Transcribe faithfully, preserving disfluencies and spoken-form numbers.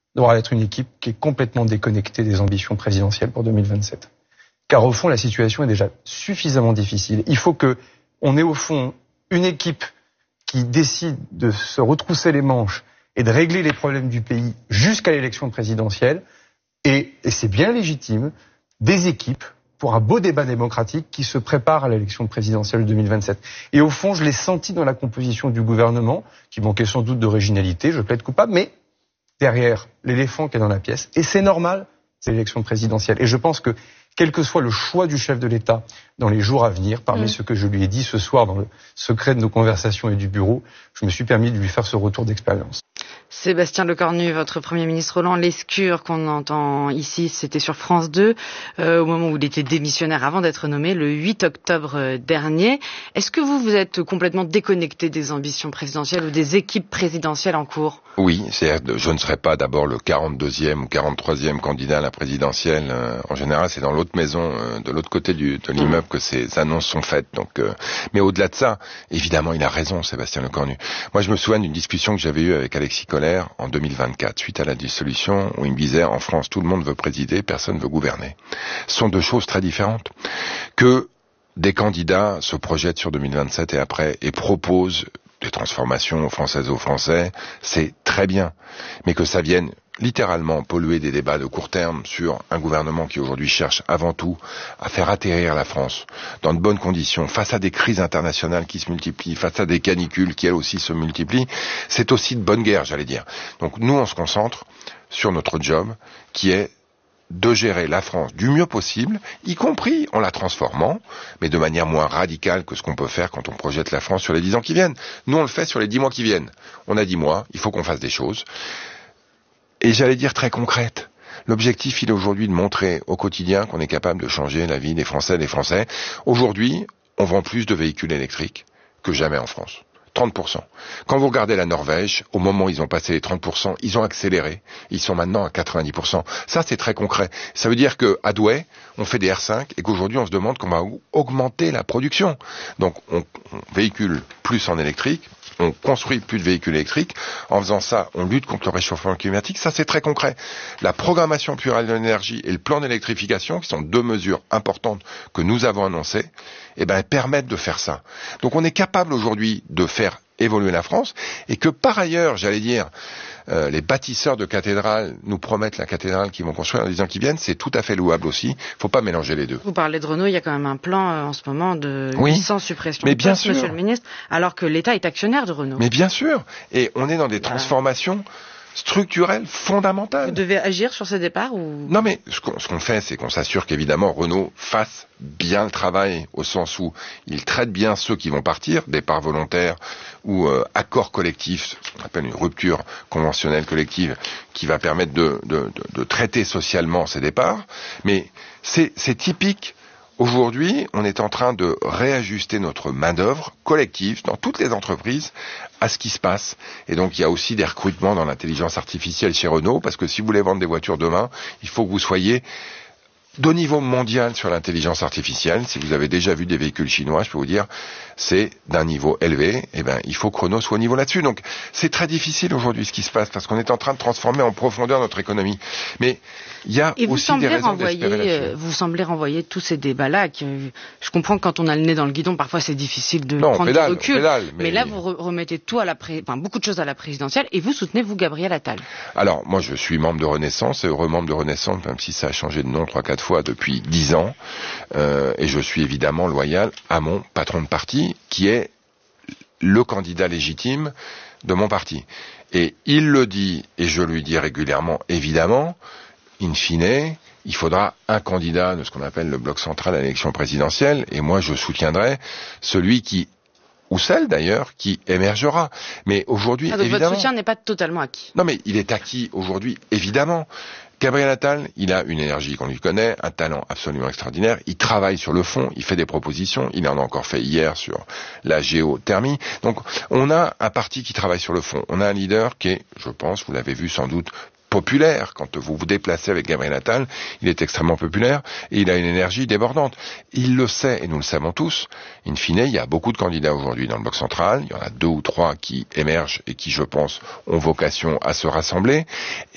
devra être une équipe qui est complètement déconnectée des ambitions présidentielles pour deux mille vingt-sept. Car au fond, la situation est déjà suffisamment difficile. Il faut que on ait au fond une équipe qui décide de se retrousser les manches et de régler les problèmes du pays jusqu'à l'élection présidentielle. Et, et c'est bien légitime, des équipes pour un beau débat démocratique qui se prépare à l'élection présidentielle de deux mille vingt-sept. Et au fond, je l'ai senti dans la composition du gouvernement, qui manquait sans doute d'originalité, je plaide coupable, mais derrière l'éléphant qui est dans la pièce, et c'est normal, c'est l'élection présidentielle. Et je pense que, quel que soit le choix du chef de l'État dans les jours à venir, parmi mmh. ce que je lui ai dit ce soir dans le secret de nos conversations et du bureau, je me suis permis de lui faire ce retour d'expérience. Sébastien Lecornu, votre Premier ministre Roland Lescure, qu'on entend ici, c'était sur France deux, euh, au moment où il était démissionnaire avant d'être nommé, le huit octobre dernier. Est-ce que vous, vous êtes complètement déconnecté des ambitions présidentielles ou des équipes présidentielles en cours ? Oui, c'est-à-dire je ne serai pas d'abord le quarante-deuxième ou quarante-troisième candidat à la présidentielle. Euh, en général, c'est dans l'autre maison, euh, de l'autre côté du, de l'immeuble que ces annonces sont faites. Donc, euh, mais au-delà de ça, évidemment, il a raison, Sébastien Lecornu. Moi, je me souviens d'une discussion que j'avais eue avec Alexis Collère en deux mille vingt-quatre, suite à la dissolution, où il me disait, en France, tout le monde veut présider, personne ne veut gouverner. Ce sont deux choses très différentes. Que des candidats se projettent sur deux mille vingt-sept et après, et proposent des transformations aux Françaises et aux Français, c'est très bien. Mais que ça vienne littéralement polluer des débats de court terme sur un gouvernement qui aujourd'hui cherche avant tout à faire atterrir la France dans de bonnes conditions, face à des crises internationales qui se multiplient, face à des canicules qui elles aussi se multiplient, c'est aussi de bonne guerre, j'allais dire. Donc nous, on se concentre sur notre job, qui est de gérer la France du mieux possible, y compris en la transformant, mais de manière moins radicale que ce qu'on peut faire quand on projette la France sur les dix ans qui viennent. Nous, on le fait sur les dix mois qui viennent. On a dix mois, il faut qu'on fasse des choses. Et j'allais dire très concrète. L'objectif, il est aujourd'hui de montrer au quotidien qu'on est capable de changer la vie des Français et des Français. Aujourd'hui, on vend plus de véhicules électriques que jamais en France. trente pour cent. Quand vous regardez la Norvège, au moment où ils ont passé les trente pour cent, ils ont accéléré. Ils sont maintenant à quatre-vingt-dix pour cent. Ça, c'est très concret. Ça veut dire qu'à Douai, on fait des R cinq et qu'aujourd'hui, on se demande qu'on va augmenter la production. Donc, on, on véhicule plus en électrique. On construit plus de véhicules électriques. En faisant ça, on lutte contre le réchauffement climatique. Ça, c'est très concret. La programmation plurielle de l'énergie et le plan d'électrification, qui sont deux mesures importantes que nous avons annoncées, eh ben, permettent de faire ça. Donc, on est capable aujourd'hui de faire évoluer la France et que par ailleurs, j'allais dire, euh, les bâtisseurs de cathédrales nous promettent la cathédrale qu'ils vont construire dans les ans qui viennent, c'est tout à fait louable aussi. Il ne faut pas mélanger les deux. Vous parlez de Renault, il y a quand même un plan euh, en ce moment de oui, huit cents suppressions mais de bien postes, sûr. Monsieur le Ministre, alors que l'État est actionnaire de Renault. Mais bien sûr. Et on est dans des transformations structurelles, fondamentales. Vous devez agir sur ces départs ou... Non mais ce qu'on, ce qu'on fait, c'est qu'on s'assure qu'évidemment Renault fasse bien le travail, au sens où il traite bien ceux qui vont partir, départs volontaires ou euh, accords collectifs, ce qu'on appelle une rupture conventionnelle collective, qui va permettre de, de, de, de traiter socialement ces départs. Mais c'est, c'est typique. Aujourd'hui, on est en train de réajuster notre main-d'œuvre collective dans toutes les entreprises à ce qui se passe. Et donc, il y a aussi des recrutements dans l'intelligence artificielle chez Renault, parce que si vous voulez vendre des voitures demain, il faut que vous soyez de niveau mondial sur l'intelligence artificielle. Si vous avez déjà vu des véhicules chinois, je peux vous dire, c'est d'un niveau élevé. Eh ben, il faut que Renault soit au niveau là-dessus. Donc, c'est très difficile aujourd'hui ce qui se passe, parce qu'on est en train de transformer en profondeur notre économie. Mais il y a Et vous aussi semblez des raisons renvoyer, d'espérer là-dessus. Vous semblez renvoyer tous ces débats-là. Que, je comprends que quand on a le nez dans le guidon, parfois c'est difficile de non, prendre pédale, du recul. Pédale, mais... mais là, vous remettez tout à la pré... enfin, beaucoup de choses à la présidentielle et vous soutenez, vous, Gabriel Attal. Alors, moi, je suis membre de Renaissance, et heureux membre de Renaissance, même si ça a changé de nom trois, quatre fois depuis dix ans. Euh, et je suis évidemment loyal à mon patron de parti, qui est le candidat légitime de mon parti. Et il le dit, et je lui dis régulièrement, évidemment, in fine, il faudra un candidat de ce qu'on appelle le bloc central à l'élection présidentielle, et moi je soutiendrai celui qui, ou celle d'ailleurs, qui émergera. Mais aujourd'hui, ah, donc évidemment... votre soutien n'est pas totalement acquis. Non mais il est acquis aujourd'hui, évidemment. Gabriel Attal, il a une énergie qu'on lui connaît, un talent absolument extraordinaire, il travaille sur le fond, il fait des propositions, il en a encore fait hier sur la géothermie. Donc on a un parti qui travaille sur le fond, on a un leader qui est, je pense, vous l'avez vu sans doute, populaire. Quand vous vous déplacez avec Gabriel Attal, il est extrêmement populaire et il a une énergie débordante. Il le sait, et nous le savons tous. In fine, il y a beaucoup de candidats aujourd'hui dans le bloc central, il y en a deux ou trois qui émergent et qui, je pense, ont vocation à se rassembler.